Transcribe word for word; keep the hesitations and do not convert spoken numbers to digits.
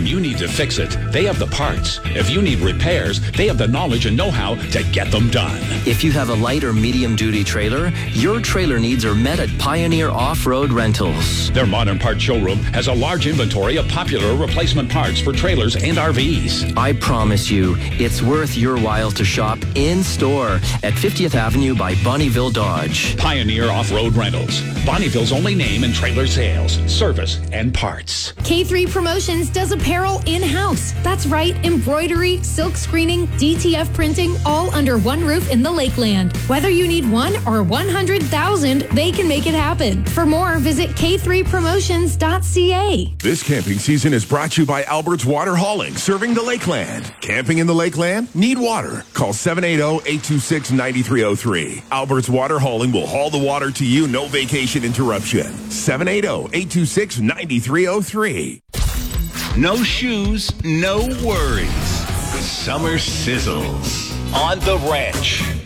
When you need to fix it, they have the parts. If you need repairs, they have the knowledge and know-how to get them done. If you have a light or medium-duty trailer, your trailer needs are met at Pioneer Off-Road Rentals. Their modern parts showroom has a large inventory of popular replacement parts for trailers and R Vs. I promise you, it's worth your while to shop in-store at fiftieth Avenue by Bonnieville Dodge. Pioneer Off-Road Rentals. Bonneville's only name in trailer sales, service, and parts. K three Promotions does apparel in-house. That's right, embroidery, silk screening, D T F printing, all under one roof in the Lakeland. Whether you need one or one hundred thousand, they can make it happen. For more, visit k three promotions dot c a. This camping season is brought to you by Albert's Water Hauling, serving the Lakeland. Camping in the Lakeland? Need water? Call seven eight zero, eight two six, nine three zero three. Albert's Water Hauling will haul the water to you, no vacation interruption. seven eight zero, eight two six, nine three zero three. No shoes, no worries. Summer sizzles on The Ranch.